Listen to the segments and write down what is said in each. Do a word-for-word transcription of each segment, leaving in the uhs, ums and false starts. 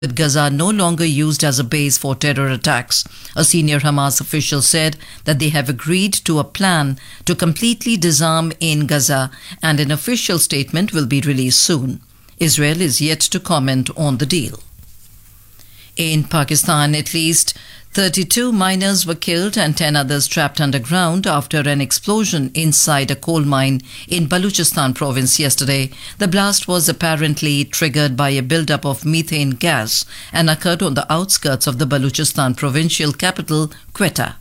with Gaza no longer used as a base for terror attacks. A senior Hamas official said that they have agreed to a plan to completely disarm in Gaza, and an official statement will be released soon. Israel is yet to comment on the deal. In Pakistan, at least thirty-two miners were killed and ten others trapped underground after an explosion inside a coal mine in Baluchistan province yesterday. The blast was apparently triggered by a buildup of methane gas and occurred on the outskirts of the Baluchistan provincial capital, Quetta.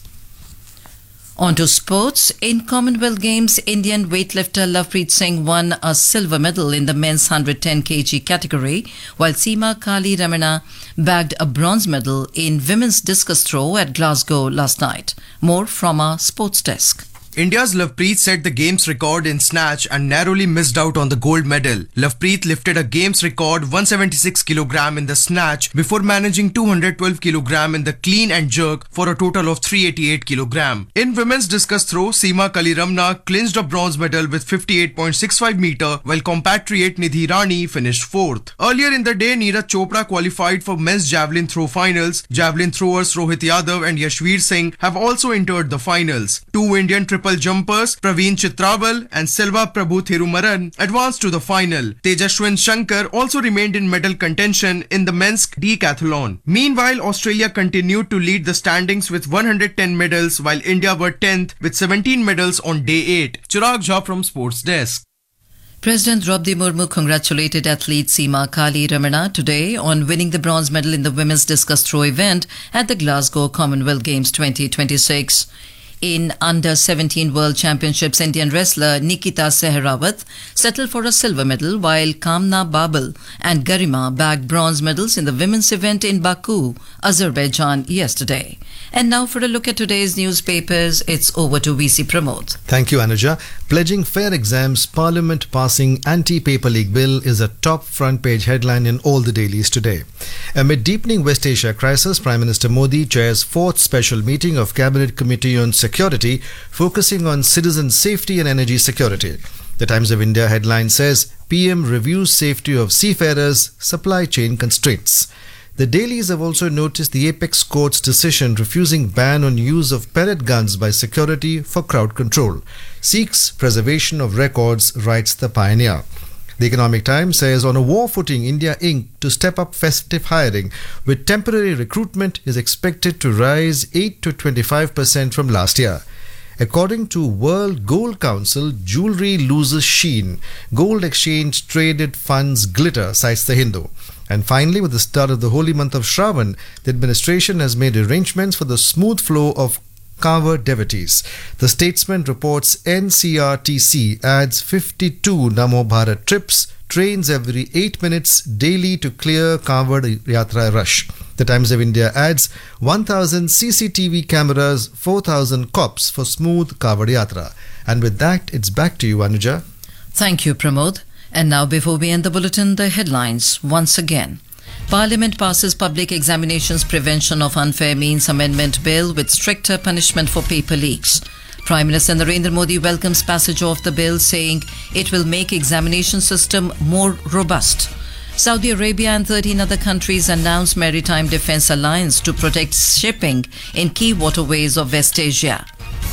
On to sports. In Commonwealth Games, Indian weightlifter Lovepreet Singh won a silver medal in the men's one hundred ten kilograms category, while Seema Kali Ramana bagged a bronze medal in women's discus throw at Glasgow last night. More from our sports desk. India's Lovepreet set the games record in snatch and narrowly missed out on the gold medal. Lovepreet lifted a games record one hundred seventy-six kilograms in the snatch before managing two hundred twelve kilograms in the clean and jerk for a total of three hundred eighty-eight kilograms. In women's discus throw, Seema Kaliramna clinched a bronze medal with fifty-eight point six five meter, while compatriot Nidhi Rani finished fourth. Earlier in the day, Neeraj Chopra qualified for men's javelin throw finals. Javelin throwers Rohit Yadav and Yashveer Singh have also entered the finals. Two Indian triple jumpers Praveen Chitrawal and Selva Prabhu Thirumaran advanced to the final. Tejashwin Shankar also remained in medal contention in the men's decathlon. Meanwhile, Australia continued to lead the standings with one hundred ten medals, while India were tenth with seventeen medals on day eight. Chirag Jha from Sports Desk. President Draupadi Murmu congratulated athlete Seema Kali Ramana today on winning the bronze medal in the women's discus throw event at the Glasgow Commonwealth Games twenty twenty-six. In under seventeen World Championships, Indian wrestler Nikita Sehrawat settled for a silver medal, while Kamna Babel and Garima bagged bronze medals in the women's event in Baku, Azerbaijan yesterday. And now for a look at today's newspapers, it's over to V C Pramod. Thank you, Anuja. Pledging fair exams, Parliament passing anti-paper league bill is a top front page headline in all the dailies today. Amid deepening West Asia crisis, Prime Minister Modi chairs fourth special meeting of Cabinet Committee on Security, focusing on citizen safety and energy security. The Times of India headline says, P M reviews safety of seafarers, supply chain constraints. The dailies have also noticed the Apex Court's decision refusing ban on use of pellet guns by security for crowd control. Seeks preservation of records, writes the Pioneer. The Economic Times says on a war footing, India Incorporated to step up festive hiring, with temporary recruitment is expected to rise eight to twenty-five percent from last year. According to World Gold Council, jewelry loses sheen. Gold exchange traded funds glitter, cites the Hindu. And finally, with the start of the holy month of Shravan, the administration has made arrangements for the smooth flow of Kanwar devotees. The Statesman reports N C R T C adds fifty-two Namo Bharat trips, trains every eight minutes daily to clear Kanwar Yatra rush. The Times of India adds one thousand C C T V cameras, four thousand cops for smooth Kanwar Yatra. And with that, it's back to you, Anuja. Thank you, Pramod. And now, before we end the bulletin, the headlines once again. Parliament passes Public Examinations Prevention of Unfair Means Amendment Bill with stricter punishment for paper leaks. Prime Minister Narendra Modi welcomes passage of the bill, saying it will make examination system more robust. Saudi Arabia and thirteen other countries announced Maritime Defense Alliance to protect shipping in key waterways of West Asia.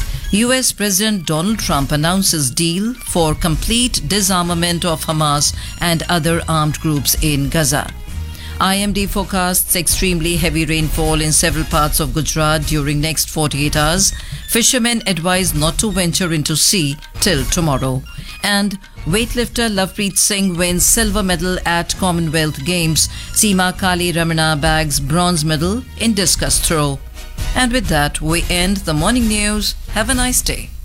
U S President Donald Trump announces deal for complete disarmament of Hamas and other armed groups in Gaza. I M D forecasts extremely heavy rainfall in several parts of Gujarat during next forty-eight hours. Fishermen advised not to venture into sea till tomorrow. And weightlifter Lovepreet Singh wins silver medal at Commonwealth Games. Seema Kali Ramana bags bronze medal in discus throw. And with that, we end the morning news. Have a nice day.